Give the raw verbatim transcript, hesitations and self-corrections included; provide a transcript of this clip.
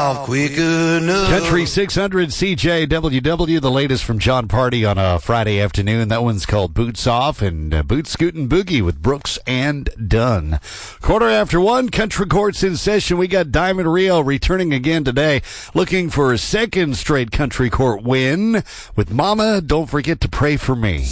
off quick enough. Country six hundred C J W W, the latest from John Party on a Friday afternoon. That one's called Boots Off, and uh, Boot Scootin' Boogie with Brooks and Dunn. Quarter after one, Country Court's in session. We got Diamond Rio returning again today, looking for a second straight Country Court win with Mama, Don't Forget to Pray for Me.